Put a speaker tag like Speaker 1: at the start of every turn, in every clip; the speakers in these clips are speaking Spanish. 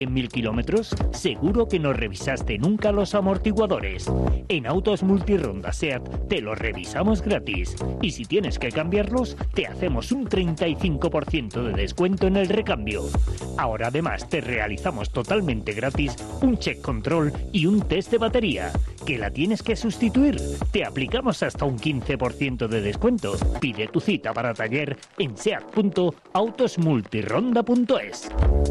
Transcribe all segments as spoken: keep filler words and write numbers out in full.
Speaker 1: En mil kilómetros, seguro que no revisaste nunca los amortiguadores. En Autos Multironda SEAT te los revisamos gratis. Y si tienes que cambiarlos, te hacemos un treinta y cinco por ciento de descuento en el recambio. Ahora además te realizamos totalmente gratis un check control y un test de batería. ¿Que la tienes que sustituir? Te aplicamos hasta un quince por ciento de descuento. Pide tu cita para taller en seat punto autos multironda punto es.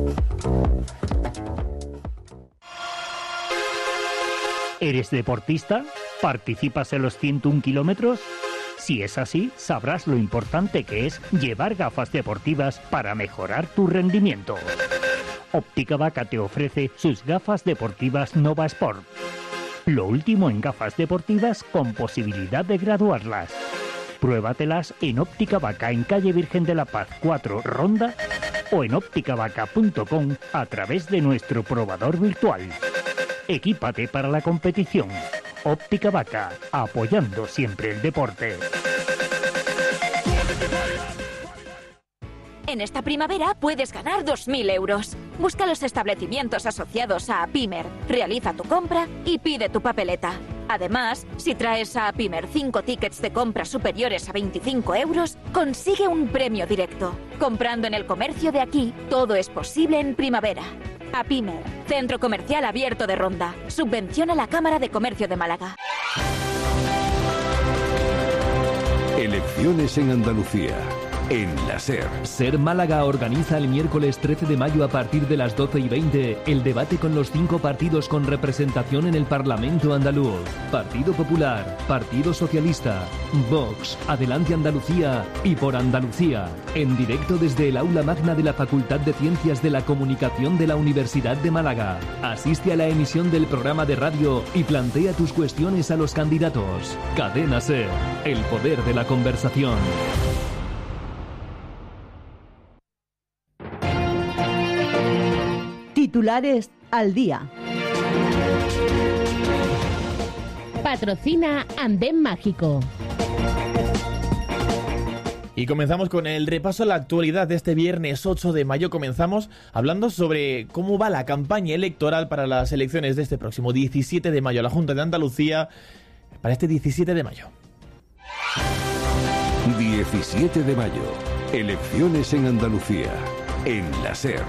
Speaker 1: ¿Eres deportista? ¿Participas en los ciento uno kilómetros? Si es así, sabrás lo importante que es llevar gafas deportivas para mejorar tu rendimiento. Óptica Vaca te ofrece sus gafas deportivas Nova Sport. Lo último en gafas deportivas con posibilidad de graduarlas. Pruébatelas en Óptica Vaca en calle Virgen de la Paz cuatro, Ronda, o en óptica vaca punto com a través de nuestro probador virtual. Equípate para la competición. Óptica Vaca, apoyando siempre el deporte.
Speaker 2: En esta primavera puedes ganar dos mil euros. Busca los establecimientos asociados a Apimer, realiza tu compra y pide tu papeleta. Además, si traes a Apimer cinco tickets de compra superiores a veinticinco euros, consigue un premio directo. Comprando en el comercio de aquí, todo es posible en primavera. Apimer, Centro Comercial Abierto de Ronda. Subvenciona la Cámara de Comercio de Málaga.
Speaker 3: Elecciones en Andalucía. En la SER.
Speaker 4: SER Málaga organiza el miércoles trece de mayo a partir de las doce y veinte el debate con los cinco partidos con representación en el Parlamento andaluz. Partido Popular, Partido Socialista, Vox, Adelante Andalucía y Por Andalucía. En directo desde el aula magna de la Facultad de Ciencias de la Comunicación de la Universidad de Málaga. Asiste a la emisión del programa de radio y plantea tus cuestiones a los candidatos. Cadena SER, el poder de la conversación.
Speaker 5: Titulares al día.
Speaker 6: Patrocina Andén Mágico.
Speaker 7: Y comenzamos con el repaso a la actualidad de este viernes ocho de mayo. Comenzamos hablando sobre cómo va la campaña electoral para las elecciones de este próximo diecisiete de mayo. La Junta de Andalucía para este diecisiete de mayo.
Speaker 3: diecisiete de mayo. Elecciones en Andalucía. En la SER.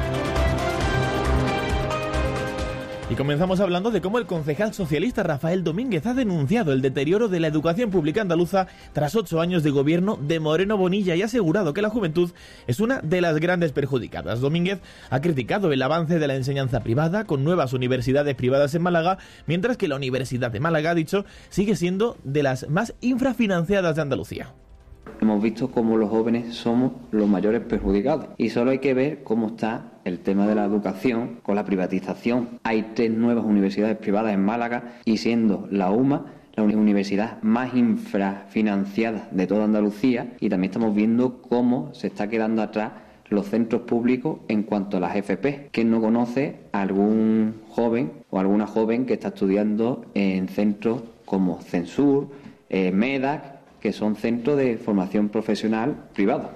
Speaker 7: Y comenzamos hablando de cómo el concejal socialista Rafael Domínguez ha denunciado el deterioro de la educación pública andaluza tras ocho años de gobierno de Moreno Bonilla y ha asegurado que la juventud es una de las grandes perjudicadas. Domínguez ha criticado el avance de la enseñanza privada con nuevas universidades privadas en Málaga, mientras que la Universidad de Málaga, ha dicho, sigue siendo de las más infrafinanciadas de Andalucía.
Speaker 8: Hemos visto cómo los jóvenes somos los mayores perjudicados y solo hay que ver cómo está el tema de la educación con la privatización. Hay tres nuevas universidades privadas en Málaga y siendo la UMA la universidad más infrafinanciada de toda Andalucía, y también estamos viendo cómo se está quedando atrás los centros públicos en cuanto a las F P. ¿Quién no conoce a algún joven o alguna joven que está estudiando en centros como Censur, eh, MEDAC, que son centros de formación profesional privada?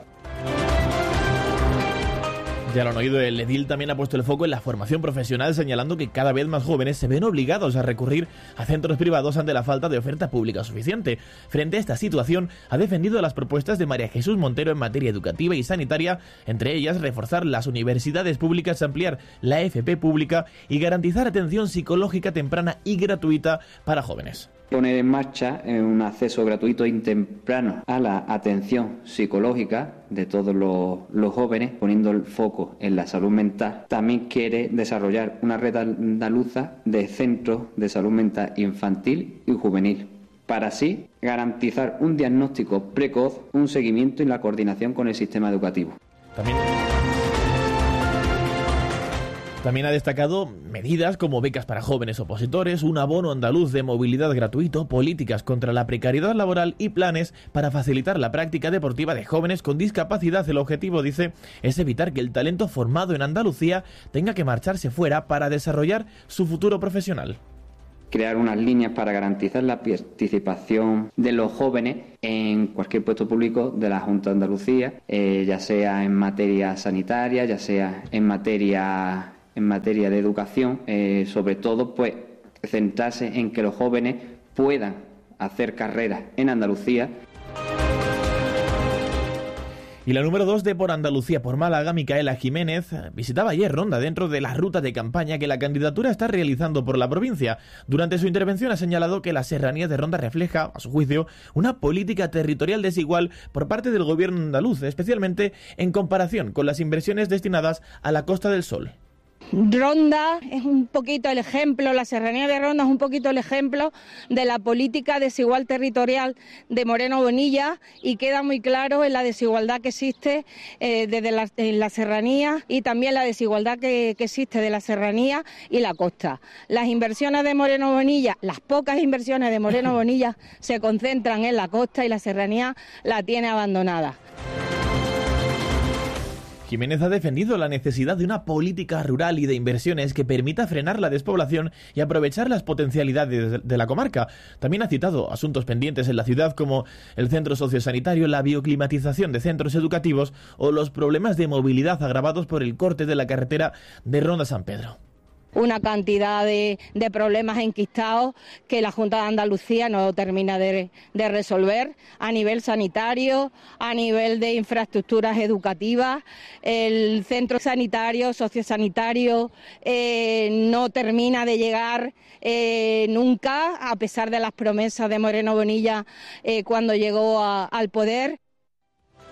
Speaker 7: Ya lo han oído, el edil también ha puesto el foco en la formación profesional, señalando que cada vez más jóvenes se ven obligados a recurrir a centros privados ante la falta de oferta pública suficiente. Frente a esta situación, ha defendido las propuestas de María Jesús Montero en materia educativa y sanitaria, entre ellas reforzar las universidades públicas, ampliar la F P pública y garantizar atención psicológica temprana y gratuita para jóvenes.
Speaker 8: Poner en marcha un acceso gratuito y temprano a la atención psicológica de todos los, los jóvenes, poniendo el foco en la salud mental. También quiere desarrollar una red andaluza de centros de salud mental infantil y juvenil, para así garantizar un diagnóstico precoz, un seguimiento y la coordinación con el sistema educativo.
Speaker 7: También... También ha destacado medidas como becas para jóvenes opositores, un abono andaluz de movilidad gratuito, políticas contra la precariedad laboral y planes para facilitar la práctica deportiva de jóvenes con discapacidad. El objetivo, dice, es evitar que el talento formado en Andalucía tenga que marcharse fuera para desarrollar su futuro profesional.
Speaker 8: Crear unas líneas para garantizar la participación de los jóvenes en cualquier puesto público de la Junta de Andalucía, eh, ya sea en materia sanitaria, ya sea en materia en materia de educación, eh, sobre todo pues centrarse en que los jóvenes puedan hacer carreras en Andalucía.
Speaker 7: Y la número dos de Por Andalucía por Málaga, Micaela Jiménez, visitaba ayer Ronda dentro de la ruta de campaña que la candidatura está realizando por la provincia. Durante su intervención ha señalado que la serranía de Ronda refleja, a su juicio, una política territorial desigual por parte del gobierno andaluz, especialmente en comparación con las inversiones destinadas a la Costa del Sol.
Speaker 6: Ronda es un poquito el ejemplo, la serranía de Ronda es un poquito el ejemplo de la política desigual territorial de Moreno Bonilla, y queda muy claro en la desigualdad que existe eh, desde la, en la serranía, y también la desigualdad que, que existe de la serranía y la costa. Las inversiones de Moreno Bonilla, las pocas inversiones de Moreno Bonilla se concentran en la costa, y la serranía la tiene abandonada.
Speaker 7: Jiménez ha defendido la necesidad de una política rural y de inversiones que permita frenar la despoblación y aprovechar las potencialidades de la comarca. También ha citado asuntos pendientes en la ciudad como el centro sociosanitario, la bioclimatización de centros educativos o los problemas de movilidad agravados por el corte de la carretera de Ronda San Pedro.
Speaker 6: Una cantidad de, de problemas enquistados que la Junta de Andalucía no termina de, de resolver a nivel sanitario, a nivel de infraestructuras educativas. El centro sanitario, sociosanitario, eh, no termina de llegar eh, nunca, a pesar de las promesas de Moreno Bonilla eh, cuando llegó a, al poder.